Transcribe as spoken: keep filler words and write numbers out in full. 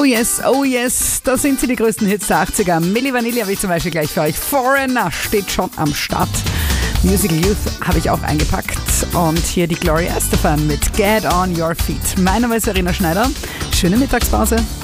Oh yes, oh yes, da sind sie, die größten Hits der achtziger. Milli Vanilli habe ich zum Beispiel gleich für euch. Foreigner steht schon am Start. Musical Youth habe ich auch eingepackt. Und hier die Gloria Estefan mit Get on Your Feet. Mein Name ist Verena Schneider. Schöne Mittagspause.